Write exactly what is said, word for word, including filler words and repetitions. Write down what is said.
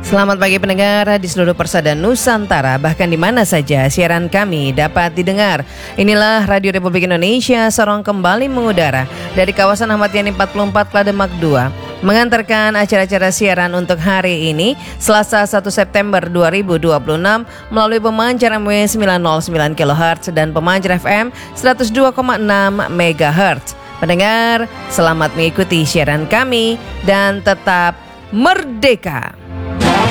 Selamat pagi pendengar di seluruh persada Nusantara, bahkan di mana saja siaran kami dapat didengar. Inilah Radio Republik Indonesia Sorong kembali mengudara dari kawasan Ahmad Yani empat puluh empat Klademak dua, mengantarkan acara-acara siaran untuk hari ini Selasa satu September dua ribu dua puluh enam melalui pemancar M W sembilan nol sembilan kilohertz dan pemancar F M seratus dua koma enam megahertz. Pendengar, selamat mengikuti siaran kami dan tetap merdeka.